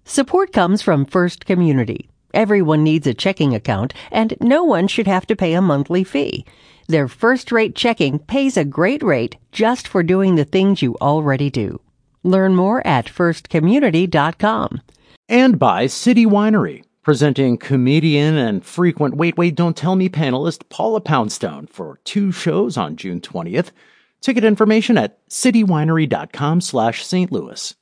Support comes from First Community. Everyone needs a checking account, and no one should have to pay a monthly fee. Their first-rate checking pays a great rate just for doing the things you already do. Learn more at firstcommunity.com. And by City Winery, presenting comedian and frequent Wait, Don't Tell Me panelist Paula Poundstone for 2 shows on June 20th. Ticket information at citywinery.com/St. Louis.